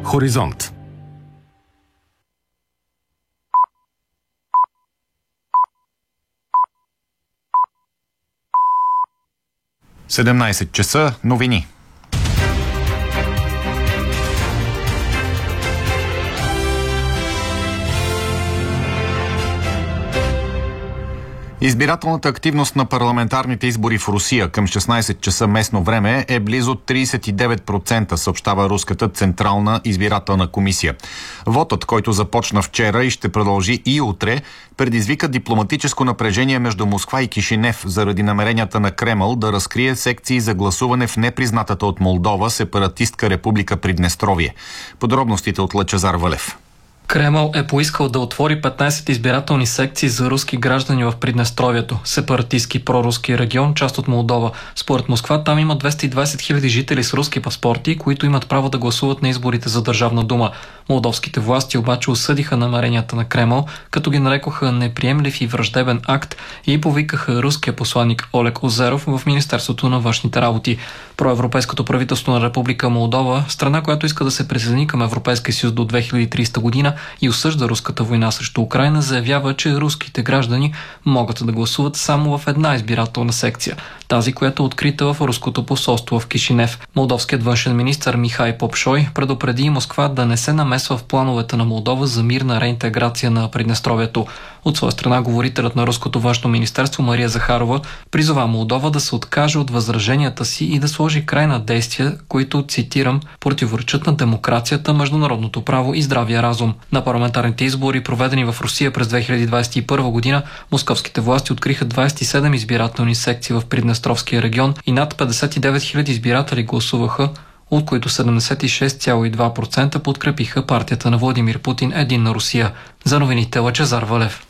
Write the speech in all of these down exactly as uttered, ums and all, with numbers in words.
Хоризонт. седемнайсет часа, новини. Избирателната активност на парламентарните избори в Русия към шестнайсет часа местно време е близо трийсет и девет процента, съобщава Руската централна избирателна комисия. Вотът, който започна вчера и ще продължи и утре, предизвика дипломатическо напрежение между Москва и Кишинев заради намеренията на Кремъл да разкрие секции за гласуване в непризнатата от Молдова сепаратистка република Приднестровие. Подробностите от Лъчезар Вълев. Кремъл е поискал да отвори петнайсет избирателни секции за руски граждани в Приднестровието, сепаратистски проруски регион, част от Молдова. Според Москва там има двеста и двайсет хиляди жители с руски паспорти, които имат право да гласуват на изборите за Държавна дума. Молдовските власти обаче осъдиха намеренията на Кремъл, като ги нарекоха неприемлив и враждебен акт и повикаха руския посланник Олег Озеров в Министерството на външните работи. Проевропейското правителство на Република Молдова, страна, която иска да се присъедини към Европейския съюз до две хиляди и трийсета година и осъжда руската война срещу Украйна, заявява, че руските граждани могат да гласуват само в една избирателна секция, тази, която е открита в руското посолство в Кишинев. Молдовският външен министър Михай Попшой предупреди и Москва да не се намесва в плановете на Молдова за мирна реинтеграция на Приднестровието. От своя страна, говорителят на руското външно министерство Мария Захарова призова Молдова да се откаже от възраженията си и да сложи край на действия, които, цитирам, противоречат на демокрацията, международното право и здравия разум. На парламентарните избори, проведени в Русия през две хиляди двайсет и първа година, московските власти откриха двайсет и седем избирателни секции в Приднестровския регион и над петдесет и девет хиляди избиратели гласуваха, от които седемдесет и шест цяло и два процента подкрепиха партията на Владимир Путин Единна Русия. За новините Лъчезар Вълев.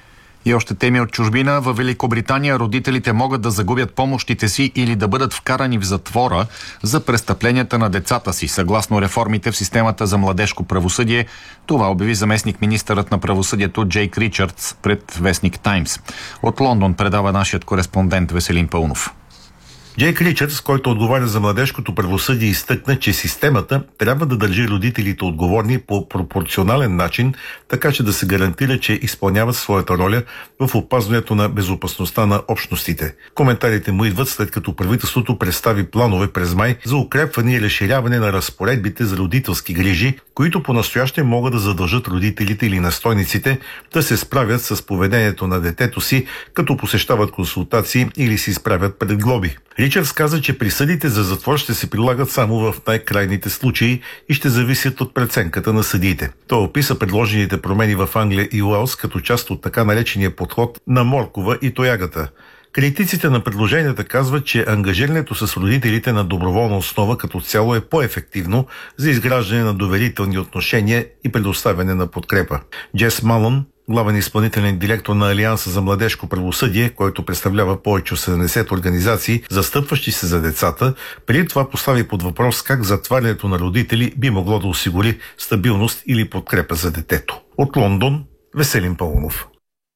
И още теми от чужбина. Във Великобритания родителите могат да загубят помощите си или да бъдат вкарани в затвора за престъпленията на децата си, съгласно реформите в системата за младежко правосъдие. Това обяви заместник министърът на правосъдието Джейк Ричардс пред вестник Таймс. От Лондон предава нашият кореспондент Веселин Пълнов. Джейк Ричардс, който отговаря за младежкото правосъдие, изтъкна, че системата трябва да държи родителите отговорни по пропорционален начин, така че да се гарантира, че изпълняват своята роля в опазването на безопасността на общностите. Коментарите му идват след като правителството представи планове през май за укрепване и разширяване на разпоредбите за родителски грижи, които по-настояще могат да задължат родителите или настойниците да се справят с поведението на детето си, като посещават консултации или се изправят пред глоби. Ричардс каза, че присъдите за затвор ще се прилагат само в най-крайните случаи и ще зависят от преценката на съдиите. Той описа предложените промени в Англия и Уелс като част от така наречения подход на моркова и тоягата. Критиците на предложенията казват, че ангажирането с родителите на доброволна основа като цяло е по-ефективно за изграждане на доверителни отношения и предоставяне на подкрепа. Джес Малън, главен изпълнителен директор на Алианса за младежко правосъдие, който представлява повече от седемдесет организации, застъпващи се за децата, преди това постави под въпрос как затварянето на родители би могло да осигури стабилност или подкрепа за детето. От Лондон, Веселин Пълнов.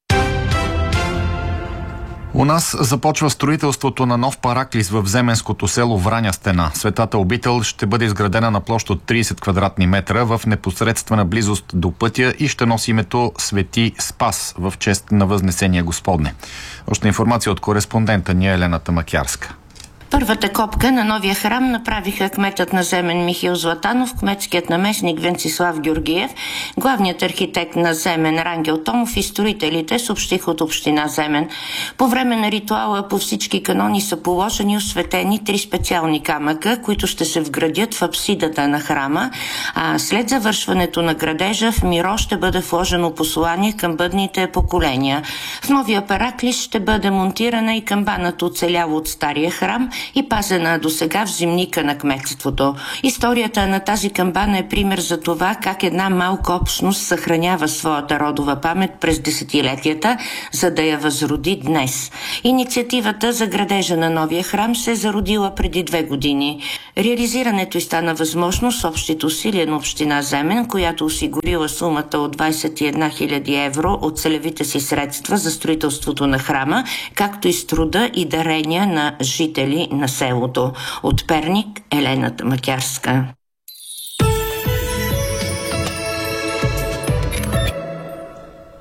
У нас започва строителството на нов параклис в земенското село Враня стена. Светата обител ще бъде изградена на площ от трийсет квадратни метра в непосредствена близост до пътя и ще носи името Свети Спас в чест на Възнесения Господне. Още информация от кореспондента ни Елена Тамакярска. Първата копка на новия храм направиха кметът на Земен Михаил Златанов, кметският наместник Венцислав Георгиев, главният архитект на Земен Рангел Томов и строителите, съобщиха от община Земен. По време на ритуала по всички канони са положени и осветени три специални камъка, които ще се вградят в апсидата на храма, а след завършването на градежа в миро ще бъде вложено послание към бъдните поколения. В новия параклис ще бъде монтирана и камбаната, оцеляла от стария храм и пазена досега в зимника на кметството. Историята на тази камбана е пример за това как една малка общност съхранява своята родова памет през десетилетията, за да я възроди днес. Инициативата за градежа на новия храм се е зародила преди две години. Реализирането й стана възможно с общите усилия на община Земен, която осигурила сумата от двайсет и една хиляди евро от целевите си средства за строителството на храма, както и с труда и дарения на жители на селото. От Перник, Елена Тамакярска.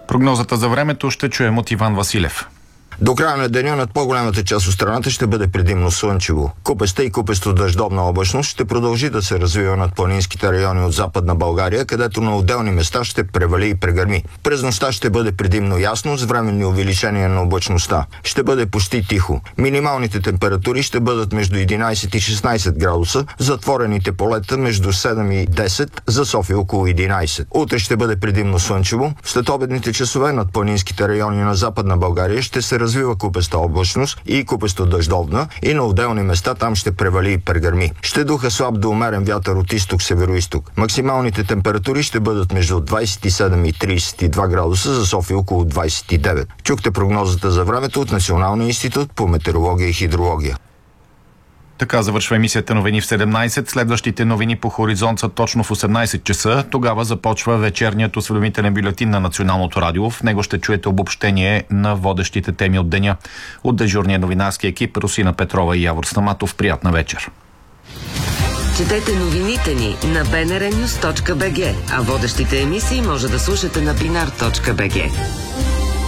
Прогнозата за времето ще чуем от Иван Василев. До края на деня над по-голямата част от страната ще бъде предимно слънчево. Купеста и купесто дъждовна облачност ще продължи да се развива над планинските райони от Западна България, където на отделни места ще превали и прегърми. През нощта ще бъде предимно ясно с временни увеличения на облачността. Ще бъде почти тихо. Минималните температури ще бъдат между единайсет и шестнайсет градуса, затворените полета между седем и десет, за София около единайсет. Утре ще бъде предимно слънчево. След обедните часове над планинските райони на Западна България ще се развива купеста облачност и купесто дъждовна и на отделни места там ще превали и прегърми. Ще духа слаб до умерен вятър от изток-североизток. Максималните температури ще бъдат между двайсет и седем и трийсет и два градуса, за София около двайсет и девет. Чухте прогнозата за времето от Националния институт по метеорология и хидрология. Така завършва емисията Новини в седемнайсет. Следващите новини по Хоризонт са точно в осемнайсет часа. Тогава започва вечерният осведомителен бюлетин на Националното радио. В него ще чуете обобщение на водещите теми от деня. От дежурния новинарски екип Русина Петрова и Явор Стаматов. Приятна вечер. Четете новините ни на би ен ар нюз точка би джи, а водещите емисии може да слушате на бинар точка би джи.